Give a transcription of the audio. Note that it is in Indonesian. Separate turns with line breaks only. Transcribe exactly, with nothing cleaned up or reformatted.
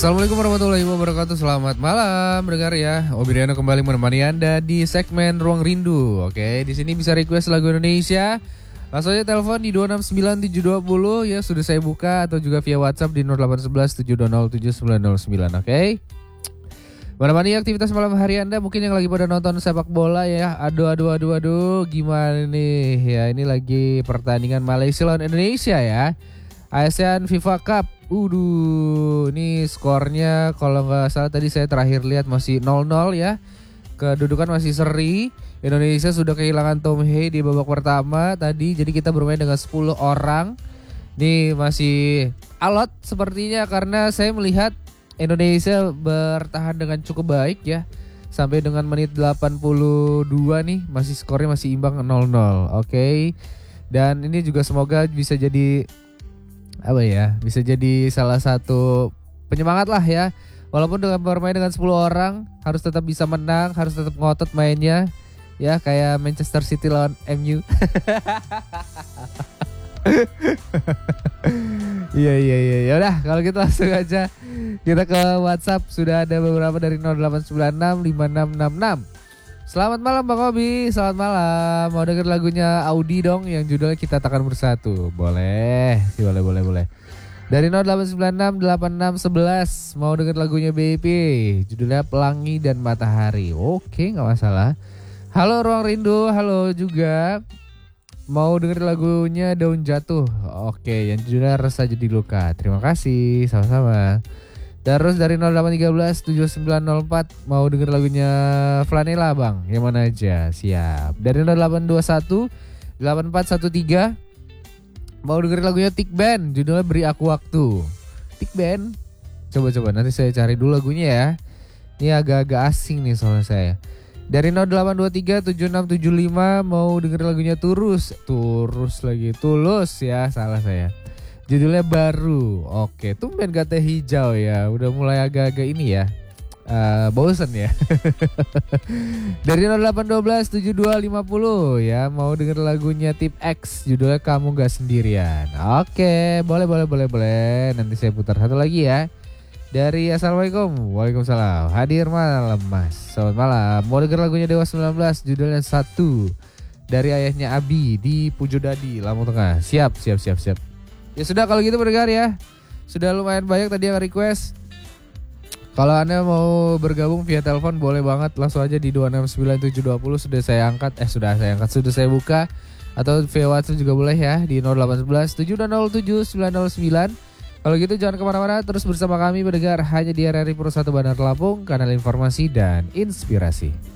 Assalamualaikum warahmatullahi wabarakatuh. Selamat malam pendengar ya. Obiriano kembali menemani Anda di segmen Ruang Rindu. Oke, di sini bisa request lagu Indonesia. Langsung aja telepon di dua enam sembilan tujuh dua nol ya, sudah saya buka, atau juga via WhatsApp di nol delapan satu satu tujuh dua nol tujuh sembilan nol sembilan. Oke. Menemani aktivitas malam hari Anda, mungkin yang lagi pada nonton sepak bola ya. Aduh aduh aduh aduh, gimana nih? Ya, ini lagi pertandingan Malaysia lawan Indonesia ya. ASEAN FIFA Cup. Uduh, ini skornya kalau nggak salah tadi saya terakhir lihat masih nol nol ya. Kedudukan masih seri. Indonesia sudah kehilangan Tom Hei di babak pertama tadi. Jadi kita bermain dengan sepuluh orang. Nih masih alot sepertinya, karena saya melihat Indonesia bertahan dengan cukup baik ya. Sampai dengan menit delapan puluh dua nih masih skornya masih imbang nol nol. Oke. Dan ini juga semoga bisa jadi apa ya, bisa jadi salah satu penyemangat lah ya. Walaupun dengan bermain dengan sepuluh orang, harus tetap bisa menang, harus tetap ngotot mainnya ya, kayak Manchester City lawan M U. Iya iya iya. Ya udah, kalau gitu langsung aja kita ke WhatsApp. Sudah ada beberapa dari nol delapan sembilan enam lima enam enam enam. Selamat malam Bang Obi, selamat malam. Mau denger lagunya Audi dong yang judulnya Kita Takkan Bersatu? Boleh, boleh, boleh, boleh. Dari nol delapan sembilan enam delapan enam satu satu. Mau denger lagunya B P, judulnya Pelangi dan Matahari. Oke, gak masalah. Halo Ruang Rindu, halo juga. Mau denger lagunya Daun Jatuh. Oke, yang judulnya Resah Jadi Luka. Terima kasih, sama-sama. Terus dari nol delapan tiga satu tujuh sembilan nol empat, mau denger lagunya Flanela Bang, yang mana aja? Siap. Dari nol delapan dua satu delapan empat satu tiga, mau denger lagunya Tik Band, judulnya Beri Aku Waktu. Tik Band, coba-coba nanti saya cari dulu lagunya ya. Ini agak-agak asing nih soalnya saya. Dari nol delapan dua tiga tujuh enam tujuh lima, mau denger lagunya Turus. Turus lagi, Tulus ya, salah saya. Judulnya Baru. Oke, tumben kata hijau ya. Udah mulai agak-agak ini ya, uh, bosen ya. Dari nol delapan satu dua tujuh dua lima nol ya, mau denger lagunya Tip X, judulnya Kamu Gak Sendirian. Oke, boleh boleh boleh boleh. Nanti saya putar satu lagi ya. Dari Assalamualaikum. Waalaikumsalam. Hadir malam Mas, selamat malam. Mau denger lagunya Dewa sembilan belas, judulnya Satu, dari ayahnya Abi di Pujodadi, Lampung Tengah. Siap siap siap siap. Ya sudah, kalau gitu pendengar ya, sudah lumayan banyak tadi yang request. Kalau Anda mau bergabung via telepon boleh banget, langsung aja di dua enam sembilan tujuh dua nol sudah saya angkat. Eh sudah saya angkat, sudah saya buka. Atau via WhatsApp juga boleh ya, di nol delapan satu satu tujuh dua nol tujuh sembilan nol sembilan. Kalau gitu jangan kemana-mana, terus bersama kami pendengar hanya di R R I Pro satu Bandar Lampung, kanal informasi dan inspirasi.